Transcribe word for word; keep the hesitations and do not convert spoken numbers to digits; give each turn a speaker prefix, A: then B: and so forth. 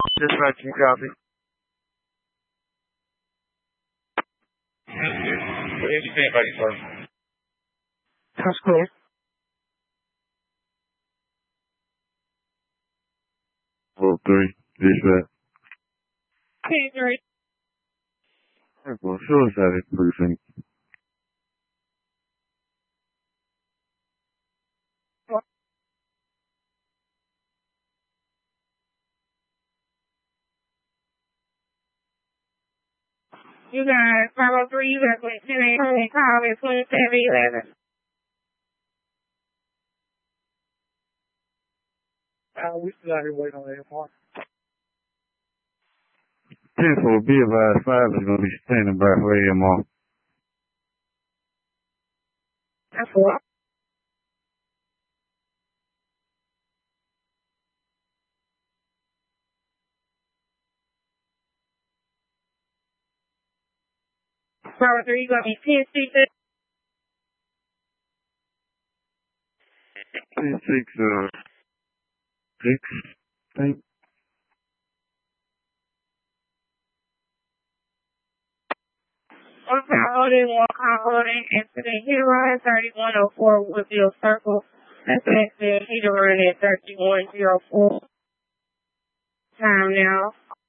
A: Dispatch, you copy. Please stand by, sir.
B: That's clear.
C: Oh, three. Dispatch.
B: Ten three.
C: Well, suicide precinct.
B: You got five oh three, you got ten eight hundred, call at twenty-seven eleven.
A: Uh, we still out here waiting on the airport.
C: ten four, be advised, five is going to be standing by for A M R.
B: That's what? five oh three, you gonna be ten six.
C: ten six, uh, six, I think.
B: One pound holding, one pound holding, incident heater run thirty-one oh four Woodville Circle. That's an incident heater run at thirty-one oh four. Time now.